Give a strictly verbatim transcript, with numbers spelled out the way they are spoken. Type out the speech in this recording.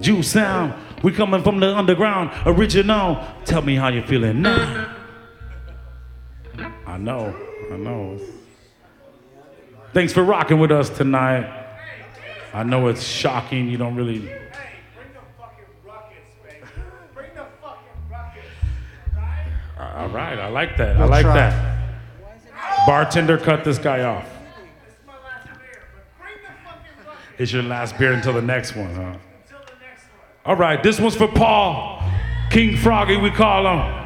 Juice Sound. We coming from the underground, original. Tell me how you feeling now. I know, I know. Thanks for rocking with us tonight. I know it's shocking. You don't really. Hey, bring the fucking ruckus, baby. Bring the fucking ruckus. Right? All right, I like that. I We'll like try. that. Bartender, cut this guy off. This is my last beer, but bring the fucking ruckus It's your last beer until the next one, huh? until the next one. All right, this one's for Paul. King Froggy, we call him.